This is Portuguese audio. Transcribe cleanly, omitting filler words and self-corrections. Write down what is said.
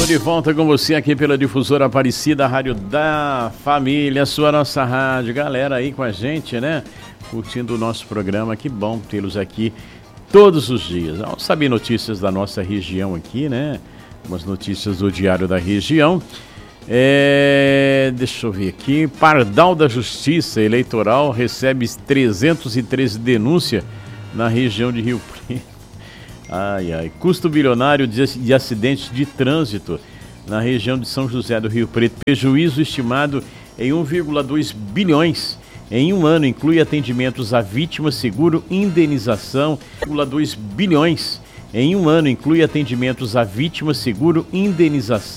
Estou de volta com você aqui pela Difusora Aparecida, Rádio da Família, sua nossa rádio. Galera aí com a gente, né? Curtindo o nosso programa, que bom tê-los aqui todos os dias. Vamos saber notícias da nossa região aqui, né? Umas notícias do Diário da Região. Deixa eu ver aqui. Pardal da Justiça Eleitoral recebe 313 denúncias na região de Rio Preto. Custo bilionário de acidentes de trânsito na região de São José do Rio Preto. Prejuízo estimado em 1,2 bilhões em um ano. Inclui atendimentos à vítima, seguro, indenização. 1,2 bilhões em um ano. Inclui atendimentos à vítima, seguro, indenização.